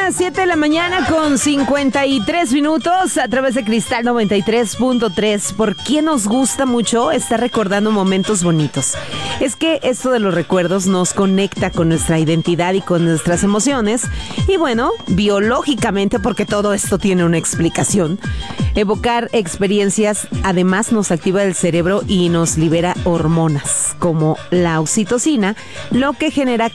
las 7 de la mañana con 53 minutos a través de Cristal 93.3. ¿Por qué nos gusta mucho estar recordando momentos bonitos? Es que esto de los recuerdos nos conecta con nuestra identidad y con nuestras emociones. Y bueno, biológicamente, porque todo esto tiene una explicación, evocar experiencias además nos activa el cerebro y nos libera hormonas como la oxitocina, lo que genera